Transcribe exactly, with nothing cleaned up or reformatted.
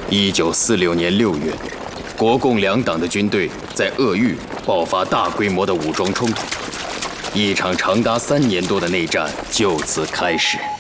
一九四六年六月，国共两党的军队在鄂豫爆发大规模的武装冲突，一场长达三年多的内战就此开始。